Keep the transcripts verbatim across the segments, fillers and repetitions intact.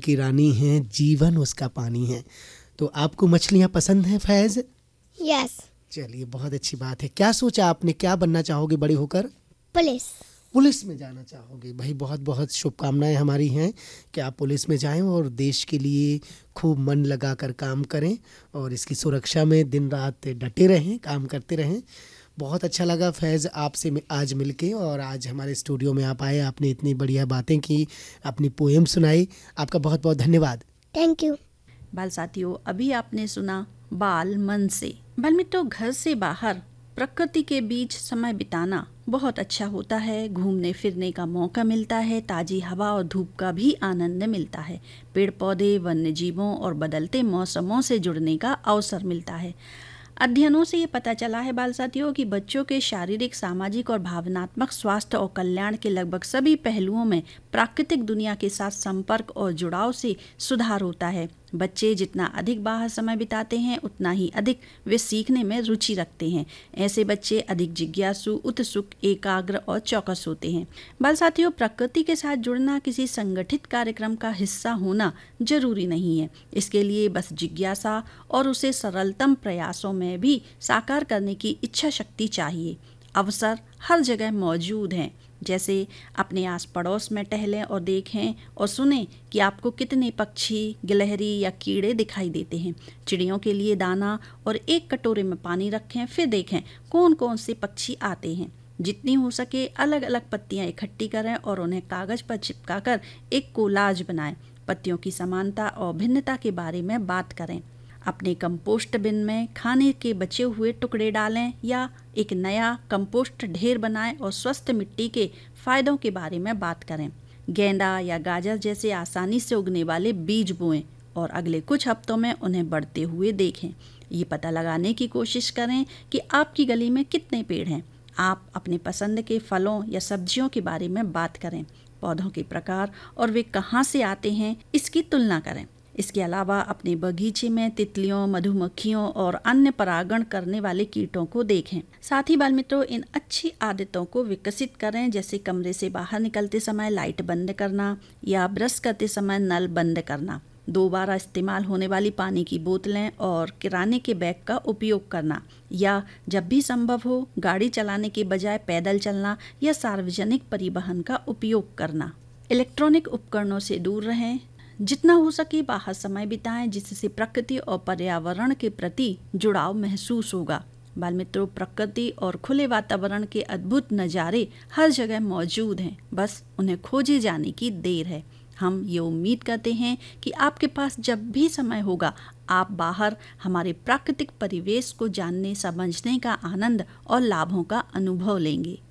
की रानी है, जीवन उसका पानी है। तो आपको मछलियाँ पसंद हैं फैज़? यस। चलिए, बहुत अच्छी बात है। क्या सोचा आपने, क्या बनना चाहोगे बड़े होकर? पुलिस। पुलिस में जाना चाहोगे? भाई बहुत बहुत शुभकामनाएं हमारी हैं कि आप पुलिस में जाएं और देश के लिए खूब मन लगाकर काम करें और इसकी सुरक्षा में दिन रात डटे रहें, काम करते रहें। बहुत अच्छा लगा फैज़ आपसे आज मिलके, और आज हमारे स्टूडियो में आप आए, आपने इतनी बढ़िया बातें की, अपनी पोएम सुनाई। आपका बहुत बहुत धन्यवाद। Thank you. बाल साथियों, अभी आपने सुना बाल मन से। बाल मित्रों, घर से बाहर प्रकृति के बीच समय बिताना बहुत अच्छा होता है। घूमने फिरने का मौका मिलता है, ताजी हवा और धूप का भी आनंद मिलता है। पेड़ पौधे, वन्य जीवों और बदलते मौसमों से जुड़ने का अवसर मिलता है। अध्ययनों से ये पता चला है बाल साथियों कि बच्चों के शारीरिक, सामाजिक और भावनात्मक स्वास्थ्य और कल्याण के लगभग सभी पहलुओं में प्राकृतिक दुनिया के साथ संपर्क और जुड़ाव से सुधार होता है। बच्चे जितना अधिक बाहर समय बिताते हैं, उतना ही अधिक वे सीखने में रुचि रखते हैं। ऐसे बच्चे अधिक जिज्ञासु, उत्सुक, एकाग्र और चौकस होते हैं। बाल साथियों, प्रकृति के साथ जुड़ना किसी संगठित कार्यक्रम का हिस्सा होना जरूरी नहीं है। इसके लिए बस जिज्ञासा और उसे सरलतम प्रयासों में भी साकार करने की इच्छा शक्ति चाहिए। अवसर हर जगह मौजूद हैं। जैसे अपने आस पड़ोस में टहलें और देखें और सुनें कि आपको कितने पक्षी, गिलहरी या कीड़े दिखाई देते हैं। चिड़ियों के लिए दाना और एक कटोरे में पानी रखें, फिर देखें कौन कौन से पक्षी आते हैं। जितनी हो सके अलग अलग पत्तियां इकट्ठी करें और उन्हें कागज पर चिपकाकर एक कोलाज बनाएं। पत्तियों की समानता और भिन्नता के बारे में बात करें। अपने कंपोस्ट बिन में खाने के बचे हुए टुकड़े डालें या एक नया कंपोस्ट ढेर बनाएं और स्वस्थ मिट्टी के फायदों के बारे में बात करें। गेंदा या गाजर जैसे आसानी से उगने वाले बीज बोएं और अगले कुछ हफ्तों में उन्हें बढ़ते हुए देखें। ये पता लगाने की कोशिश करें कि आपकी गली में कितने पेड़ हैं। आप अपने पसंद के फलों या सब्जियों के बारे में बात करें। पौधों के प्रकार और वे कहाँ से आते हैं, इसकी तुलना करें। इसके अलावा अपने बगीचे में तितलियों, मधुमक्खियों और अन्य परागण करने वाले कीटों को देखें। साथ ही बाल मित्रों, इन अच्छी आदतों को विकसित करें, जैसे कमरे से बाहर निकलते समय लाइट बंद करना या ब्रश करते समय नल बंद करना, दोबारा इस्तेमाल होने वाली पानी की बोतलें और किराने के बैग का उपयोग करना, या जब भी संभव हो गाड़ी चलाने के बजाय पैदल चलना या सार्वजनिक परिवहन का उपयोग करना। इलेक्ट्रॉनिक उपकरणों से दूर रहें। जितना हो सके बाहर समय बिताएं, जिससे प्रकृति और पर्यावरण के प्रति जुड़ाव महसूस होगा। बाल मित्रों, प्रकृति और खुले वातावरण के अद्भुत नज़ारे हर जगह मौजूद हैं, बस उन्हें खोजे जाने की देर है। हम ये उम्मीद करते हैं कि आपके पास जब भी समय होगा, आप बाहर हमारे प्राकृतिक परिवेश को जानने, समझने का आनंद और लाभों का अनुभव लेंगे।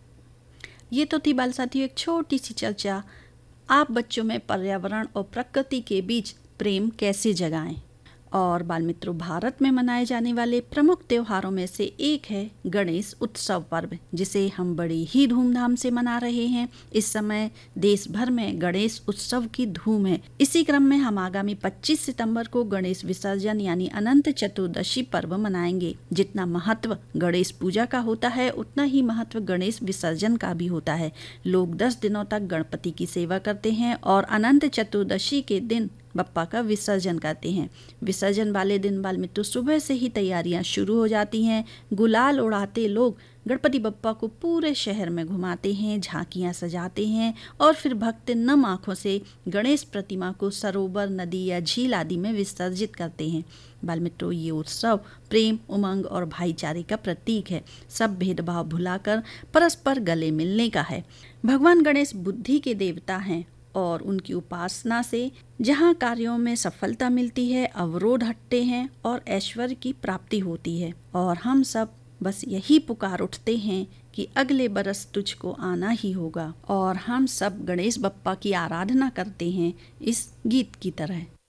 ये तो थी बाल साथियों एक छोटी सी चर्चा, आप बच्चों में पर्यावरण और प्रकृति के बीच प्रेम कैसे जगाएं। और बाल मित्रों, भारत में मनाए जाने वाले प्रमुख त्योहारों में से एक है गणेश उत्सव पर्व, जिसे हम बड़ी ही धूमधाम से मना रहे हैं। इस समय देश भर में गणेश उत्सव की धूम है। इसी क्रम में हम आगामी पच्चीस सितंबर को गणेश विसर्जन यानी अनंत चतुर्दशी पर्व मनाएंगे। जितना महत्व गणेश पूजा का होता है, उतना ही महत्व गणेश विसर्जन का भी होता है। लोग दस दिनों तक गणपति की सेवा करते हैं और अनंत चतुर्दशी के दिन बप्पा का विसर्जन करते हैं। विसर्जन वाले दिन बाल मित्रों सुबह से ही तैयारियां शुरू हो जाती हैं। गुलाल उड़ाते लोग गणपति बप्पा को पूरे शहर में घुमाते हैं, झांकियां सजाते हैं और फिर भक्त नम आँखों से गणेश प्रतिमा को सरोवर, नदी या झील आदि में विसर्जित करते हैं। बाल मित्रों, ये उत्सव प्रेम, उमंग और भाईचारे का प्रतीक है। सब भेदभाव भुलाकर परस्पर गले मिलने का है। भगवान गणेश बुद्धि के देवता हैं और उनकी उपासना से जहाँ कार्यों में सफलता मिलती है, अवरोध हटते हैं और ऐश्वर्य की प्राप्ति होती है। और हम सब बस यही पुकार उठते हैं कि अगले बरस तुझको आना ही होगा। और हम सब गणेश बप्पा की आराधना करते हैं इस गीत की तरह।